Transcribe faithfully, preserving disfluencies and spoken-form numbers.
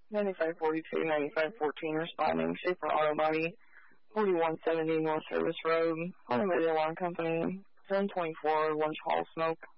ninety-five forty-two, ninety-five fourteen responding. Schaefer Auto Body, forty-one seventy North Service Road. Calling the alarm company. Zone twenty-four, lunch hall smoke.